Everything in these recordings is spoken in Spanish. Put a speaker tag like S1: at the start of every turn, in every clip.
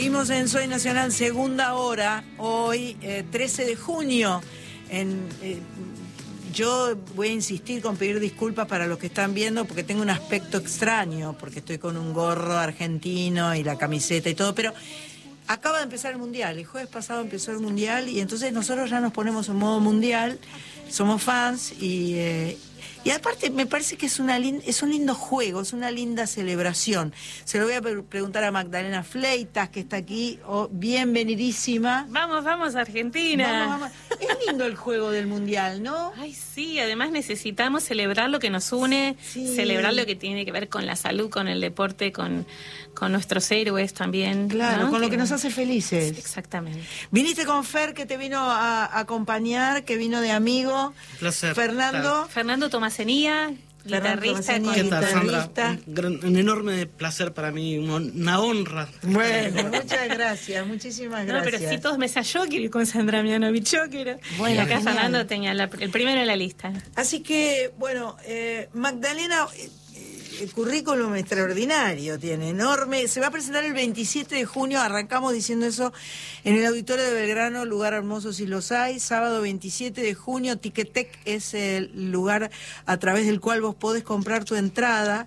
S1: Seguimos en Soy Nacional, segunda hora, hoy 13 de junio. Yo voy a insistir con pedir disculpas para los que están viendo porque tengo un aspecto extraño, porque estoy con un gorro argentino y la camiseta y todo, pero acaba de empezar el Mundial. El jueves pasado empezó el Mundial y entonces nosotros ya nos ponemos en modo Mundial, somos fans y aparte me parece que es un lindo juego, es una linda celebración. Se lo voy a preguntar a Magdalena Fleitas, que está aquí. Bienvenidísima.
S2: Vamos, Argentina.
S1: Vamos. Es lindo el juego del Mundial, ¿no?
S2: Ay, sí, además necesitamos celebrar lo que nos une,
S1: sí.
S2: Celebrar lo que tiene que ver con la salud, con el deporte, con nuestros héroes también.
S1: Claro,
S2: ¿no?
S1: con lo que nos hace felices.
S2: Exactamente.
S1: Viniste con Fer, que te vino a acompañar, que vino de amigo.
S3: Un placer.
S2: Fernando Tomasenía, guitarrista.
S3: ¿Qué tal, Sandra? Un enorme placer para mí, una honra.
S1: Bueno, muchas gracias, muchísimas gracias.
S2: No, pero sí, todos me yo quiero ir con Sandra Mianovich, yo quiero. Bueno, y acá genial. Fernando tenía el primero en la lista.
S1: Así que, bueno, Magdalena, el currículum extraordinario, tiene enorme. Se va a presentar el 27 de junio, arrancamos diciendo eso, en el Auditorio de Belgrano, lugar hermoso si los hay. Sábado 27 de junio, Ticketek es el lugar a través del cual vos podés comprar tu entrada.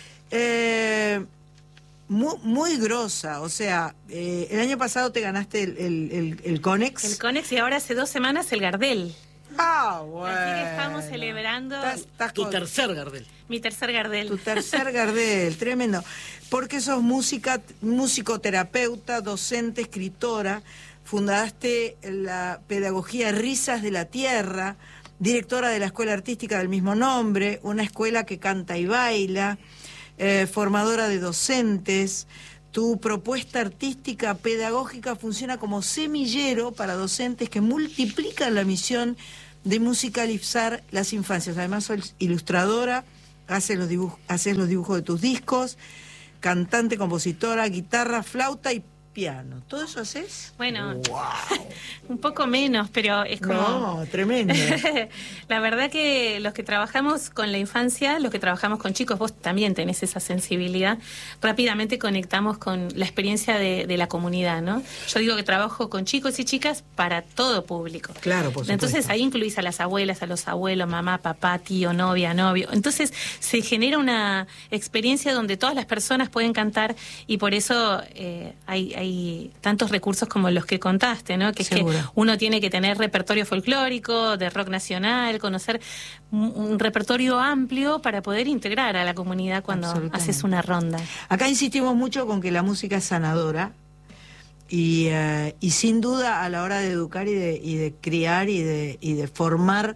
S1: Muy grosa, o sea, el año pasado te ganaste el Conex.
S2: El Conex y ahora hace 2 semanas el Gardel.
S1: Ah, bueno.
S2: Así que estamos celebrando
S3: tu tercer Gardel.
S2: Mi tercer Gardel.
S1: Tu tercer Gardel, tremendo. Porque sos musicoterapeuta, docente, escritora, fundaste la pedagogía Risas de la Tierra, directora de la Escuela Artística del mismo nombre, una escuela que canta y baila, formadora de docentes. Tu propuesta artística pedagógica funciona como semillero para docentes que multiplican la misión de musicalizar las infancias. Además, sos ilustradora, haces los dibujos de tus discos, cantante, compositora, guitarra, flauta y piano. ¿Todo eso haces?
S2: Bueno,
S1: wow.
S2: Un poco menos, pero es como...
S1: No, tremendo.
S2: La verdad que los que trabajamos con la infancia, los que trabajamos con chicos, vos también tenés esa sensibilidad, rápidamente conectamos con la experiencia de la comunidad, ¿no? Yo digo que trabajo con chicos y chicas para todo público.
S1: Claro, por supuesto.
S2: Entonces ahí incluís a las abuelas, a los abuelos, mamá, papá, tío, novia, novio. Entonces se genera una experiencia donde todas las personas pueden cantar y por eso hay tantos recursos como los que contaste, ¿no? Que
S1: seguro.
S2: Es que uno tiene que tener repertorio folclórico, de rock nacional, conocer un repertorio amplio para poder integrar a la comunidad cuando haces una ronda.
S1: Acá insistimos mucho con que la música es sanadora y sin duda a la hora de educar y de criar y de formar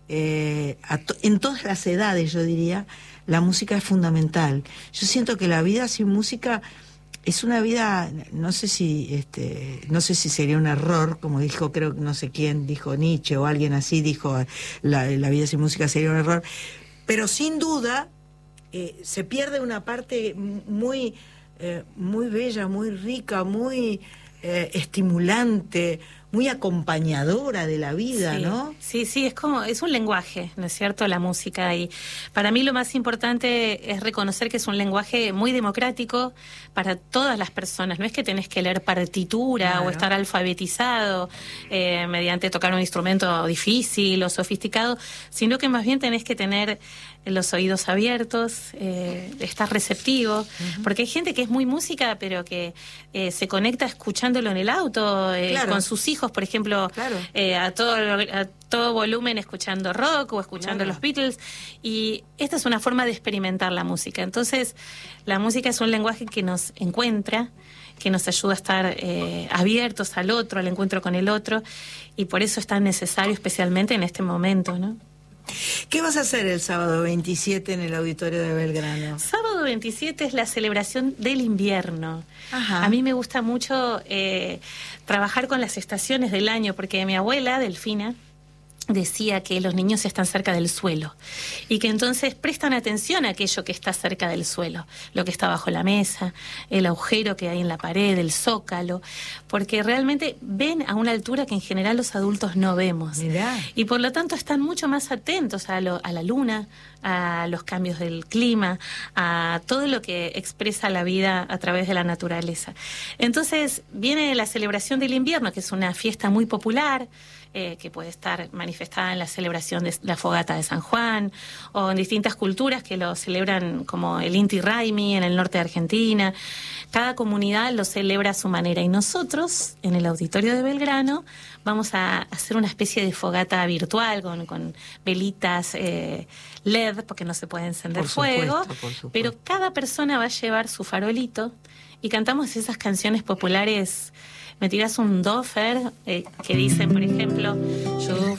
S1: en todas las edades, yo diría, la música es fundamental. Yo siento que la vida sin música es una vida, no sé si sería un error, como dijo, creo que no sé quién, dijo Nietzsche o alguien así, dijo la vida sin música sería un error, pero sin duda se pierde una parte muy bella, muy rica, muy estimulante, muy acompañadora de la vida,
S2: sí,
S1: ¿no?
S2: Sí, es un lenguaje, ¿no es cierto?, la música. Y para mí lo más importante es reconocer que es un lenguaje muy democrático para todas las personas. No es que tenés que leer partitura, claro, o estar alfabetizado mediante tocar un instrumento difícil o sofisticado, sino que más bien tenés que tener los oídos abiertos, estar receptivo, porque hay gente que es muy música, pero que se conecta escuchándolo en el auto, claro, con sus hijos, por ejemplo, claro, a todo volumen escuchando rock o escuchando, claro, los Beatles, y esta es una forma de experimentar la música. Entonces, la música es un lenguaje que nos encuentra, que nos ayuda a estar abiertos al otro, al encuentro con el otro, y por eso es tan necesario, especialmente en este momento, ¿no?
S1: ¿Qué vas a hacer el sábado 27 en el Auditorio de Belgrano?
S2: Sábado 27 es la celebración del invierno.
S1: Ajá.
S2: A mí me gusta mucho trabajar con las estaciones del año, porque mi abuela, Delfina, decía que los niños están cerca del suelo y que entonces prestan atención a aquello que está cerca del suelo, lo que está bajo la mesa, el agujero que hay en la pared, el zócalo, porque realmente ven a una altura que en general los adultos no vemos.
S1: Mirá.
S2: Y por lo tanto están mucho más atentos a la luna, a los cambios del clima, a todo lo que expresa la vida a través de la naturaleza. Entonces viene la celebración del invierno, que es una fiesta muy popular, que puede estar manifestada en la celebración de la fogata de San Juan, o en distintas culturas que lo celebran, como el Inti Raymi en el norte de Argentina. Cada comunidad lo celebra a su manera, y nosotros, en el auditorio de Belgrano, vamos a hacer una especie de fogata virtual con velitas LED, porque no se puede encender fuego, pero cada persona va a llevar su farolito y cantamos esas canciones populares. Me tirás un dofer que dicen, por ejemplo, yo